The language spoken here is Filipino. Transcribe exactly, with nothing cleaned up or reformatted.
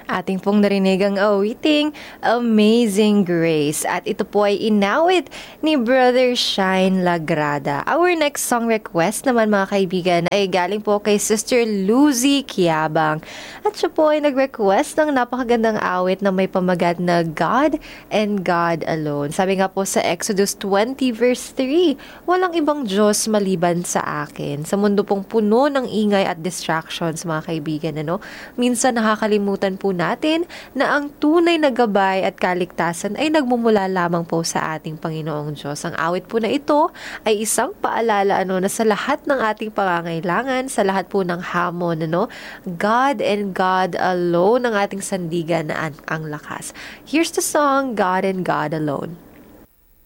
Ating pong narinig ang awiting Amazing Grace. At ito po ay inawit ni Brother Shine Lagrada. Our next song request naman mga kaibigan ay galing po kay Sister Lucy Kiabang. At siya po ay nag-request ng napakagandang awit na may pamagat na God and God Alone. Sabi nga po sa Exodus twenty verse three, walang ibang Diyos maliban sa akin. Sa mundo pong puno ng ingay at distractions mga kaibigan, ano? Minsan nakakalimutan po natin na ang tunay na gabay at kaligtasan ay nagmumula lamang po sa ating Panginoong Diyos. Ang awit po na ito ay isang paalala ano, na sa lahat ng ating pangangailangan, sa lahat po ng hamon, ano, God and God alone ang ating sandigan na ang, ang lakas. Here's the song, God and God Alone.